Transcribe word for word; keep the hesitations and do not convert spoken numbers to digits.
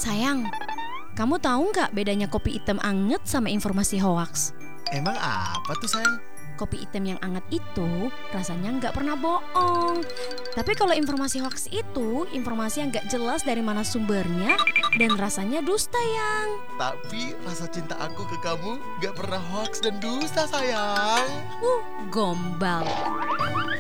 Sayang, kamu tahu nggak bedanya kopi hitam anget sama informasi hoaks? Emang apa tuh sayang? Kopi hitam yang anget itu rasanya nggak pernah bohong. Tapi kalau informasi hoaks itu informasi yang nggak jelas dari mana sumbernya dan rasanya dusta, yang. Tapi rasa cinta aku ke kamu gak pernah hoax dan dusta sayang. Uh, gombal.